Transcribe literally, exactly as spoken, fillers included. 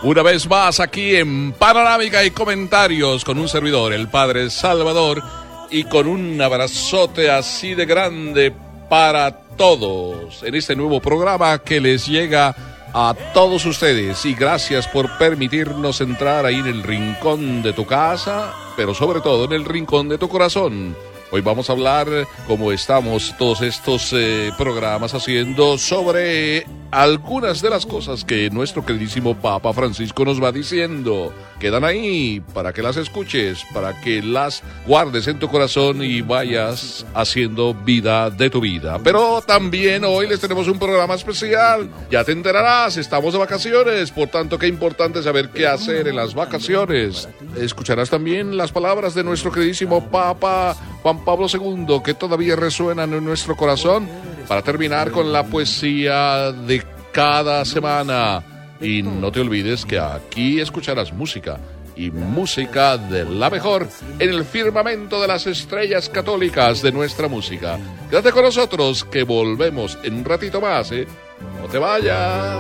Una vez más aquí en Panorámica y Comentarios con un servidor, el Padre Salvador, y con un abrazote así de grande para todos en este nuevo programa que les llega a todos ustedes. Y gracias por permitirnos entrar ahí en el rincón de tu casa, pero sobre todo en el rincón de tu corazón. Hoy vamos a hablar, como estamos todos estos eh, programas haciendo, sobre algunas de las cosas que nuestro queridísimo Papa Francisco nos va diciendo. Quedan ahí para que las escuches, para que las guardes en tu corazón y vayas haciendo vida de tu vida. Pero también hoy les tenemos un programa especial. Ya te enterarás, estamos de vacaciones, por tanto qué importante saber qué hacer en las vacaciones. Escucharás también las palabras de nuestro queridísimo Papa Juan Pablo segundo, que todavía resuenan en nuestro corazón, para terminar con la poesía de cada semana. Y no te olvides que aquí escucharás música, y música de la mejor, en el firmamento de las estrellas católicas de nuestra música. Quédate con nosotros, que volvemos en un ratito más, ¿eh? No te vayas.